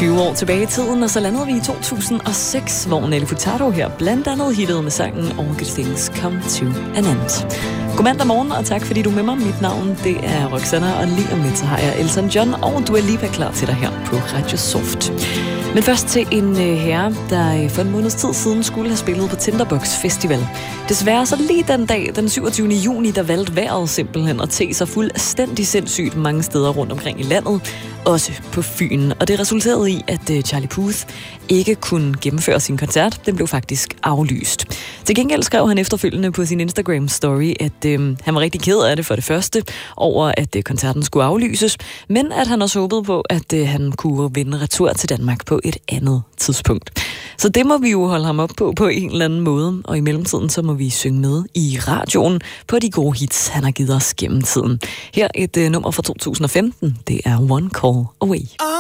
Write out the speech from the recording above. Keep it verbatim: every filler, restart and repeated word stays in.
tyve år tilbage i tiden, og så landede vi i to tusind og seks, hvor Nelly Furtado her blandt andet hittede med sangen All Good Things Come to an End. God mandag morgen, og tak fordi du er med mig. Mit navn, det er Roxanna, og lige om lidt så har jeg Elton John og Dua Lipa klar til dig her på Radio Soft. Men først til en øh, herre, der øh, for en måneds tid siden skulle have spillet på Tinderbox Festival. Desværre så lige den dag, den syvogtyvende juni, der valgte vejret simpelthen at te sig fuldstændig sindssygt mange steder rundt omkring i landet, også på Fyn. Og det resulterede i, at øh, Charlie Puth ikke kunne gennemføre sin koncert. Den blev faktisk aflyst. Til gengæld skrev han efterfølgende på sin Instagram-story, at øh, han var rigtig ked af det for det første, over at øh, koncerten skulle aflyses, men at han også håbede på, at øh, han kunne vinde retur til Danmark på et andet tidspunkt. Så det må vi jo holde ham op på på en eller anden måde, og i mellemtiden så må vi synge med i radioen på de gode hits, han har givet os gennem tiden. Her et uh, nummer fra to tusind og femten, det er One Call Away.